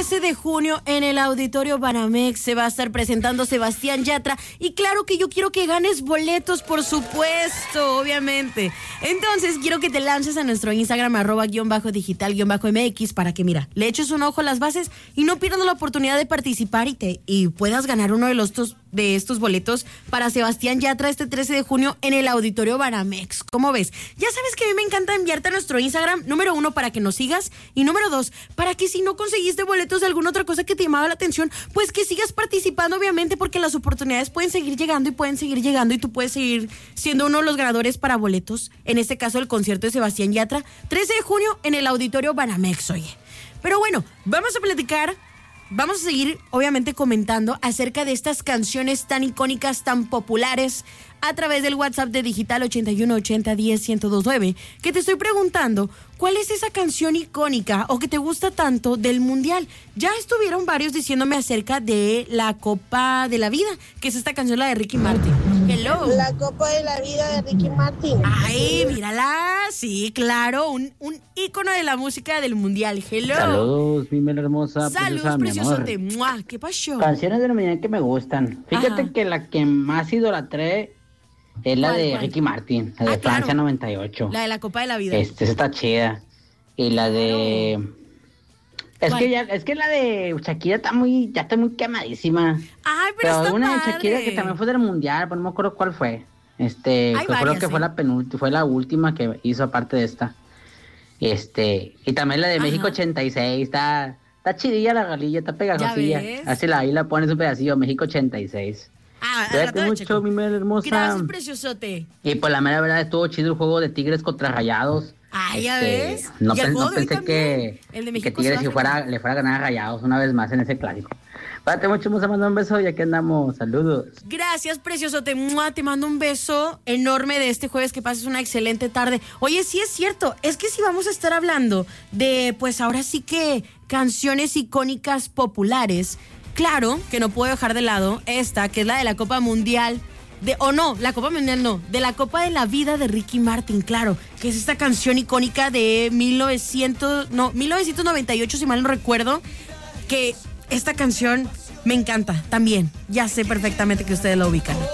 13 de junio en el Auditorio Banamex se va a estar presentando Sebastián Yatra. Y claro que yo quiero que ganes boletos, por supuesto, obviamente. Entonces quiero que te lances a nuestro Instagram, @digital_mx, para que, mira, le eches un ojo a las bases y no pierdas la oportunidad de participar y puedas ganar uno de estos boletos para Sebastián Yatra este 13 de junio en el Auditorio Banamex. ¿Cómo ves? Ya sabes que a mí me encanta enviarte a nuestro Instagram, número 1, para que nos sigas, y número 2, para que si no conseguiste boletos de alguna otra cosa que te llamaba la atención, pues que sigas participando, obviamente, porque las oportunidades pueden seguir llegando y tú puedes seguir siendo uno de los ganadores para boletos, en este caso el concierto de Sebastián Yatra, 13 de junio en el Auditorio Banamex, oye. Pero bueno, vamos a seguir, obviamente, comentando acerca de estas canciones tan icónicas, tan populares, a través del WhatsApp de Digital 8180101029, que te estoy preguntando, ¿cuál es esa canción icónica o que te gusta tanto del Mundial? Ya estuvieron varios diciéndome acerca de La Copa de la Vida, que es esta canción, la de Ricky Martin. Hello. La Copa de la Vida de Ricky Martin. Ay, mírala, sí, claro, un ícono de la música del Mundial. Hello. Saludos, mi mera hermosa. Saludos, preciosote. ¡Mua! ¿Qué pasó? Canciones de la Mundial que me gustan. Fíjate que la que más idolatré es la de Ricky Martin, la de Francia 98. La de la Copa de la Vida. Esa está chida. Y la de... Es que la de Shakira ya está muy quemadísima. Ay, pero está una padre. de Shakira que también fue del Mundial, pero no me acuerdo cuál fue. Creo que fue la penúltima, fue la última que hizo aparte de esta. Y también la de México 86, está chidilla la galilla, está pegajosilla. Ahí la pones un pedacillo, México 86. Cuídate mucho, mi mera hermosa. Gracias, preciosote. Y pues la mera verdad estuvo chido el juego de Tigres contra Rayados. Ay, ya ves. No pensé que Tigres le fuera a ganar a Rayados una vez más en ese clásico. Cuídate mucho, me mando un beso y aquí andamos. Saludos. Gracias, preciosote. Te mando un beso enorme de este jueves. Que pases una excelente tarde. Oye, sí es cierto. Es que si vamos a estar hablando de, pues ahora sí que canciones icónicas populares. Claro que no puedo dejar de lado esta, que es la de la Copa Mundial. La Copa Mundial no, de la Copa de la Vida de Ricky Martin, claro, que es esta canción icónica de 1998, si mal no recuerdo, que esta canción me encanta también. Ya sé perfectamente que ustedes la ubican.